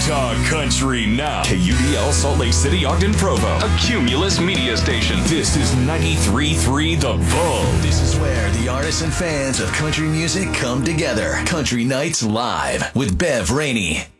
Talk country now. KUDL Salt Lake City, Ogden, Provo. A Cumulus media station. This is 93.3 The Bull. This is where the artists and fans of country music come together. Country Nights Live with Bev Rainey.